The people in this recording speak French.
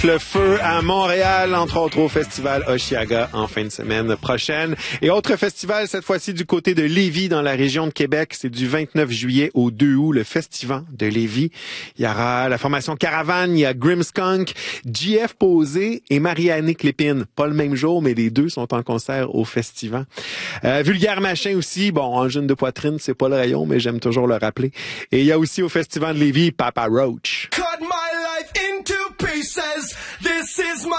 Le feu à Montréal, entre autres au festival Oshiaga en fin de semaine prochaine. Et autre festival, cette fois-ci du côté de Lévis, dans la région de Québec. C'est du 29 juillet au 2 août, le Festival de Lévis. Il y aura la formation Caravane, il y a Grimmskunk, JF Posé et Marie-Annick Lépine. Pas le même jour, mais les deux sont en concert au festival. Vulgaire Machin aussi. Bon, Angine de poitrine, c'est pas le rayon, mais j'aime toujours le rappeler. Et il y a aussi au Festival de Lévis, Papa Roach. Cut my life into pieces. This is my